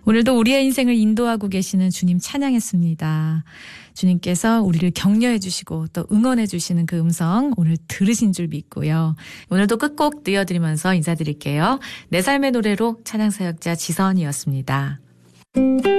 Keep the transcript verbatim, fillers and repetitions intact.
오늘도 우리의 인생을 인도하고 계시는 주님 찬양했습니다. 주님께서 우리를 격려해 주시고 또 응원해 주시는 그 음성 오늘 들으신 줄 믿고요. 오늘도 끝곡 띄워드리면서 인사드릴게요. 내 삶의 노래로 찬양사역자 지선이었습니다.